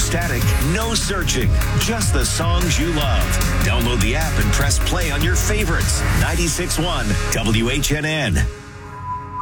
static, no searching, just the songs you love. Download the app and press play on your favorites. 96.1 WHNN.